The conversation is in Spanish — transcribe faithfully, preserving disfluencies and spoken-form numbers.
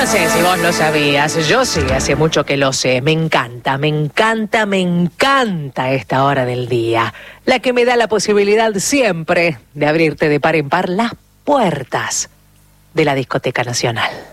no sé si vos lo sabías, yo sí, hace mucho que lo sé. Me encanta, me encanta, me encanta esta hora del día. La que me da la posibilidad siempre de abrirte de par en par las puertas de la Discoteca Nacional.